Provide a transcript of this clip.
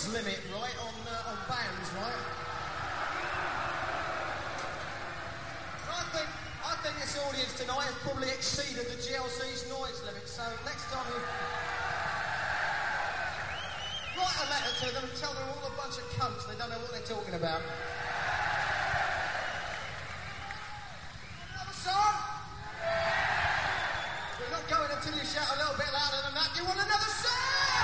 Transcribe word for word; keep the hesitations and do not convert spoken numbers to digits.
noise limit, right, on uh, on bands, right? I think I think this audience tonight has probably exceeded the G L C's noise limit. So next time you write a letter to them and tell them they're all a bunch of cunts. They don't know what they're talking about.